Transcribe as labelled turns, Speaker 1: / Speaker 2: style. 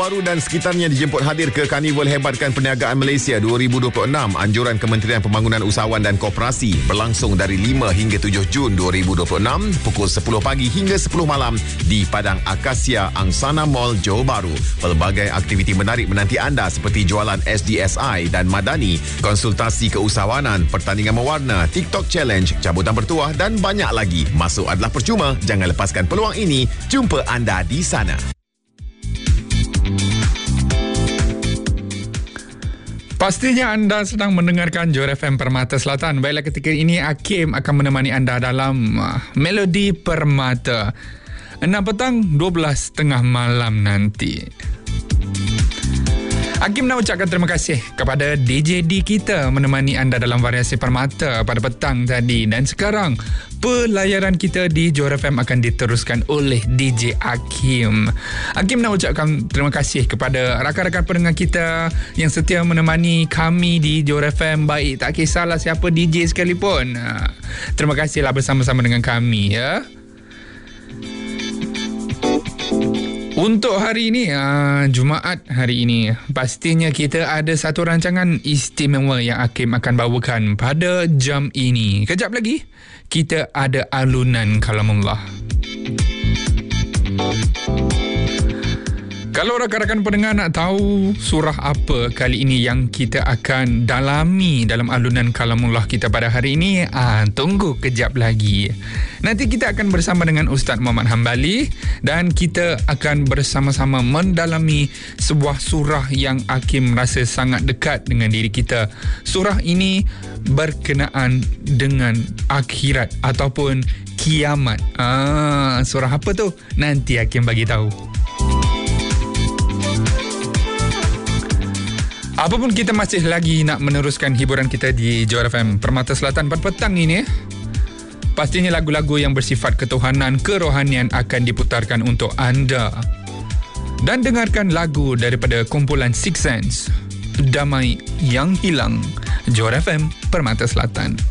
Speaker 1: Baru dan sekitarnya dijemput hadir ke Karnival Hebatkan Perniagaan Malaysia 2026. Anjuran Kementerian Pembangunan Usahawan dan Koperasi berlangsung dari 5 hingga 7 Jun 2026 pukul 10 pagi hingga 10 malam di Padang Akasia Angsana Mall Johor Bahru. Pelbagai aktiviti menarik menanti anda seperti jualan SDSI dan Madani, konsultasi keusahawanan, pertandingan mewarna, TikTok Challenge, cabutan bertuah dan banyak lagi. Masuk adalah percuma. Jangan lepaskan peluang ini. Jumpa anda di sana.
Speaker 2: Pastinya anda sedang mendengarkan Johor FM Permata Selatan. Baiklah, ketika ini Hakim akan menemani anda dalam Melodi Permata 6 petang 12.30 malam nanti. Hakim nak ucapkan terima kasih kepada DJD kita menemani anda dalam variasi Permata pada petang tadi. Dan sekarang pelayaran kita di Johor FM akan diteruskan oleh DJ Hakim. Hakim nak ucapkan terima kasih kepada rakan-rakan pendengar kita yang setia menemani kami di Johor FM. Baik, tak kisahlah siapa DJ sekalipun. Terima kasihlah bersama-sama dengan kami, ya. Untuk hari ini, Jumaat hari ini, pastinya kita ada satu rancangan istimewa yang Hakim akan bawakan pada jam ini. Kejap lagi, kita ada alunan kalamullah. Kalau rakan-rakan pendengar nak tahu surah apa kali ini yang kita akan dalami dalam alunan kalamullah kita pada hari ini, tunggu kejap lagi. Nanti kita akan bersama dengan Ustaz Muhammad Hambali dan kita akan bersama-sama mendalami sebuah surah yang Hakim rasa sangat dekat dengan diri kita. Surah ini berkenaan dengan akhirat ataupun kiamat. Surah apa tu? Nanti Hakim bagi tahu. Apapun, kita masih lagi nak meneruskan hiburan kita di Johor FM Permata Selatan pada petang ini. Pastinya lagu-lagu yang bersifat ketuhanan, kerohanian akan diputarkan untuk anda. Dan dengarkan lagu daripada kumpulan Six Sense, Damai Yang Hilang. Johor FM Permata Selatan.